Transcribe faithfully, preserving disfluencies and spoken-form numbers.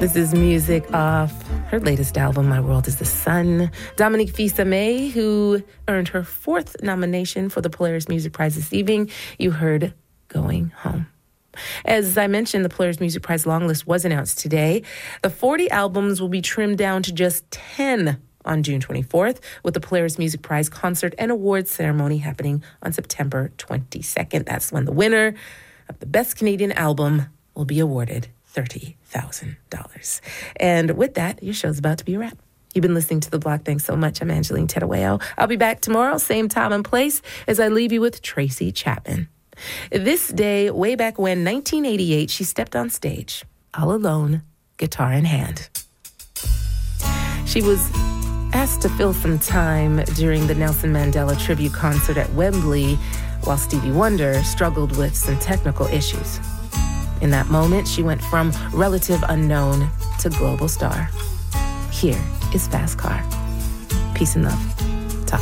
This is music off her latest album, My World is the Sun. Dominique Fils-Aimé, who earned her fourth nomination for the Polaris Music Prize this evening. You heard Going Home. As I mentioned, the Polaris Music Prize long list was announced today. The forty albums will be trimmed down to just ten on June twenty-fourth, with the Polaris Music Prize concert and awards ceremony happening on September twenty-second. That's when the winner of the Best Canadian Album will be awarded thirty thousand dollars. And with that, your show's about to be a wrap. You've been listening to The Block. Thanks so much. I'm Angeline Tedaweo. I'll be back tomorrow, same time and place, as I leave you with Tracy Chapman. This day, way back when, nineteen eighty-eight, she stepped on stage, all alone, guitar in hand. She was asked to fill some time during the Nelson Mandela tribute concert at Wembley while Stevie Wonder struggled with some technical issues. In that moment, she went from relative unknown to global star. Here is Fast Car. Peace and love.